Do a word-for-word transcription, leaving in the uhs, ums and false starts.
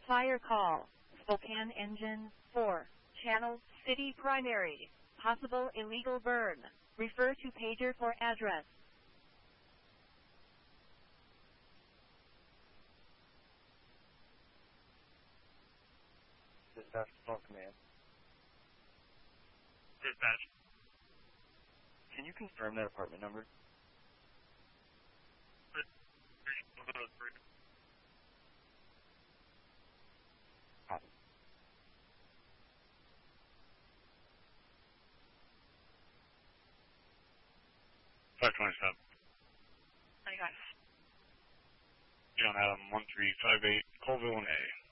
Fire call. Spokane engine four. Channel city primary. Possible illegal burn. Refer to pager for address. Dispatch phone command. Dispatch. Can you confirm that apartment number? Copy. five twenty-seven. I got John Adam, one three five eight, Colville and A.